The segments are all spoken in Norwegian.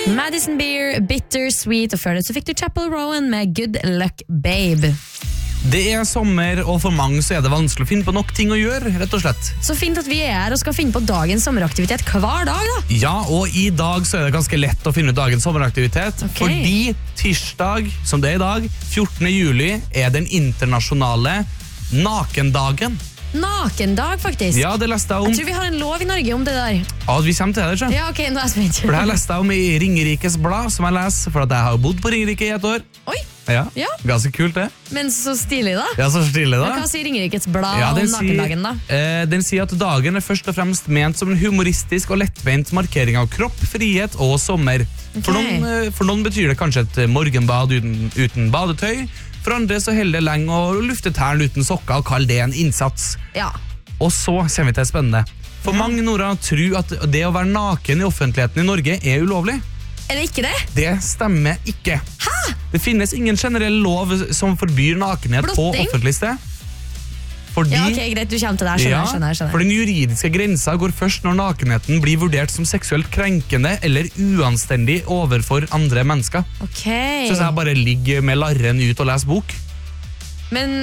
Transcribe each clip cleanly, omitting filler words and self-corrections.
Madison Beer, Bittersweet, og før det så fikk du Chapel Rowan med Good Luck Babe. Det sommer, og for mange så det vanskelig å finne på nok ting å gjøre, rett og slett. Så fint at vi her og skal finne på dagens sommeraktivitet hver dag da. Ja, og i dag så det ganske lett å finne ut dagens sommeraktivitet, fordi tirsdag, som det i dag, 14. juli, den internasjonale nakendagen. Nakendag, faktisk. Ja, det leste jeg om. Jeg tror vi har en lov i Norge om det der. Ja, vi kommer til det, ikke? Ja, ok, nå jeg spent. For det her leste jeg om i Ringerikes blad, som jeg leser, for at jeg har bodd på Ringerike i et år. Oi. Ja, Ja. ganske kult det. Men så stilig da. Ja, så stilig da. Men hva sier Ringerikes blad Ja, om den nakendagen da? Den sier at dagen først og fremst ment som en humoristisk og lettvint markering av kropp, frihet og sommer. For noen betyr det kanskje et morgenbad uten badetøy. For andre så holder det lenge å lufte tærne uten sokker og kalle det en innsats. Ja. Og så kommer vi til det spennende. For mange Nora tror at det å være naken i offentligheten i Norge ulovlig. Er det ikke det? Det stemmer ikke. Hæ? Det finnes ingen generell lov som forbyr nakenhet på Blotting? offentlig sted. Fordi, Ja, ok, greit, du kommer til det. Skjønner. For den juridiske grensa går først når nakenheten blir vurdert som seksuelt krenkende eller uanstendig overfor andre mennesker. Ok. Så jeg bare ligger med larren ut og leser bok. Men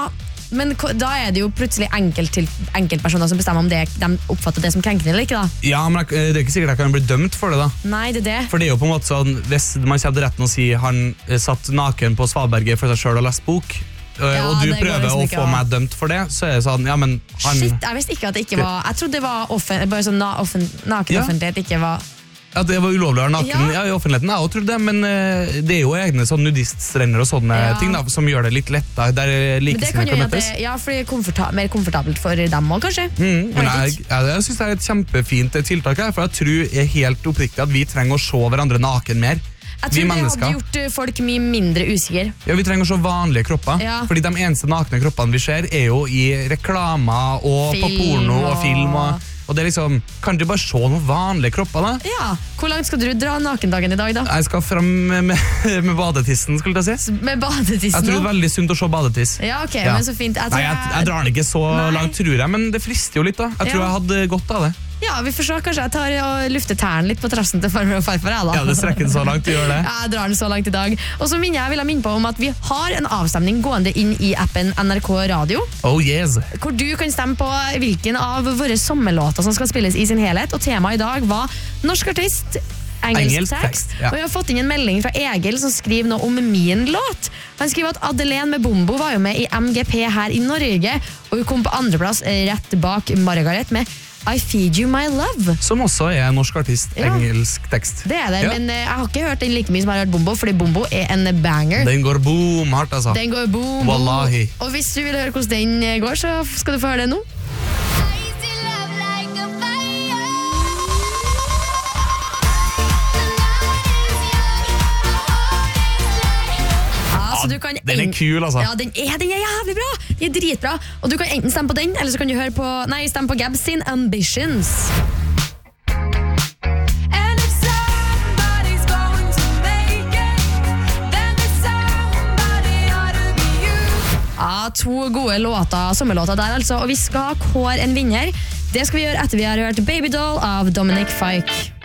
da det jo plutselig enkeltpersoner som bestemmer om de oppfatter det som krenkende eller ikke da. Ja, men det ikke sikkert jeg kan bli dømt for det da. Nei, det det. For det jo på en måte sånn, hvis man kommer til retten og sier han satt naken på Svalberget for seg selv og lest bok, og du det går prøver liksom å ikke få an. meg dømt for det, så det sånn, ja, men han... Shit, jeg visste ikke at det ikke var. Jeg trodde det var bare sånn naken Ja. offentlighet ikke var. Ja, det var ulovlig å være naken Ja. i offentligheten, jeg også trodde det, men det jo egne sånn nudiststrender og sånne ting da, som gjør det litt lett da, der Men det likestilling kan jo kan gjøre møtes. det, ja, for det mer komfortabelt for dem også, kanskje. Men jeg synes det et kjempefint tiltak her, for jeg tror helt oppriktig at vi trenger å se hverandre naken mer. Jeg Vi tror det mennesker. hadde gjort folk mye mindre usikre. Ja, vi trenger å se vanlige kropper, Ja. fordi de eneste nakne kroppene vi ser jo i reklamer og på Film porno og og- film og det liksom, kan du bare se noen vanlige kropper da? Ja, hvor langt skal du dra nakendagen i dag da? Jeg skal frem med badetissen, skulle jeg si. Med badetissen Jeg tror det nå? veldig sunt å se badetiss. Ja, ok, Ja. men så fint. Nei, jeg drar den ikke så Nei. langt, tror jeg, men det frister jo litt da. Jeg tror Ja. jeg hadde godt av det. Ja, vi får se, kanskje jeg tar og lufter tærne litt på terrassen til farmor og farfar, jeg da. Ja, det strekker den så langt, du gjør det. Ja, jeg drar den så langt i dag. Og så vil jeg minne på om at vi har en avstemning gående inn i appen NRK Radio, Oh yes. hvor du kan stemme på hvilken av våre sommerlåter som skal spilles i sin helhet, og temaet i dag var norsk artist, engelsk tekst. ja. Og vi har fått inn en melding fra Egil som skriver noe om min låt. Han skriver at Adelén med Bombo var jo med i MGP her i Norge, og hun kom på andreplass rett bak Margaret med I Feed You My Love. Som også en norsk artist, Ja. engelsk tekst. Det det, Ja. men jeg har ikke hørt den like mye som jeg har hørt Bombo, fordi Bombo en banger. Den går boom hardt, altså. Den går boom, boom. Wallahi. Og hvis du vil høre hvordan den går, så skal du få høre det nå. Så du kan Den kul, altså. Ja, den jævlig bra. Den dritbra. Og du kan enten stemme på den, eller så kan du stemme på Gabs sin Ambitions. Ja, 2 gode låter, sommerlåter der altså. Og vi skal kåre en vinner. Det skal vi gjøre etter vi har hørt Baby Doll av Dominic Fike.